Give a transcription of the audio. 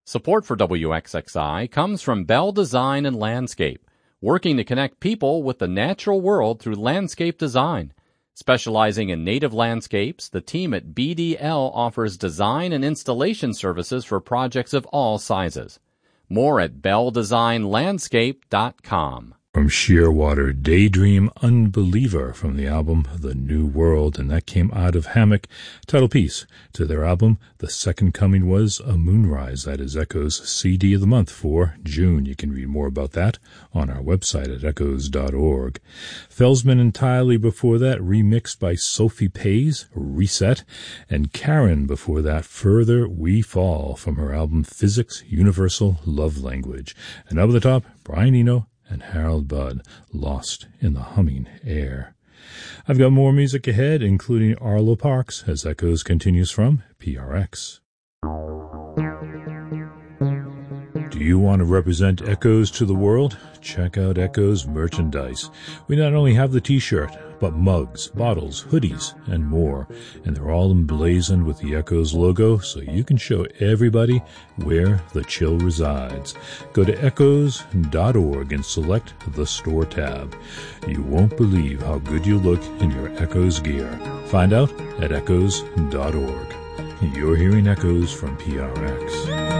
Support for WXXI comes from Bell Design and Landscape, working to connect people with the natural world through landscape design. Specializing in native landscapes, the team at BDL offers design and installation services for projects of all sizes. More at belldesignlandscape.com. From Shearwater, Daydream Unbeliever from the album The New World, and that came out of Hammock, title piece to their album The Second Coming Was a Moonrise. That is Echo's CD of the month for June. You can read more about that on our website at echoes.org. Felsman entirely before that, remixed by Sophie Pays, Reset, and Karen before that, Further We Fall from her album Physics Universal Love Language. And up at the top, Brian Eno and Harold Budd, Lost in the Humming Air. I've got more music ahead, including Arlo Parks, as Echoes continues from PRX. Do you want to represent Echoes to the world? Check out Echoes merchandise. We not only have the t-shirt, but mugs, bottles, hoodies, and more. And they're all emblazoned with the Echoes logo, so you can show everybody where the chill resides. Go to echoes.org and select the store tab. You won't believe how good you look in your Echoes gear. Find out at echoes.org. You're hearing Echoes from PRX.